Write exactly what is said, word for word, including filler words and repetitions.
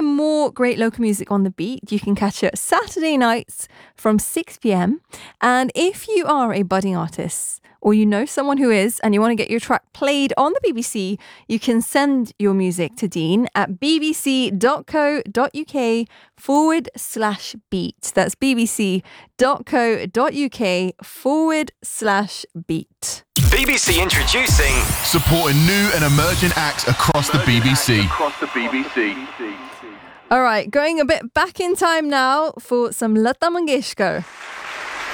hear more great local music on The Beat, you can catch it Saturday nights from six p.m. And if you are a budding artist or you know someone who is and you want to get your track played on the B B C, you can send your music to Dean at bbc.co.uk forward slash beat. That's bbc.co.uk forward slash beat. B B C introducing supporting new and emerging acts across the B B C. Across the B B C. All right, going a bit back in time now for some Lata Mangeshkar.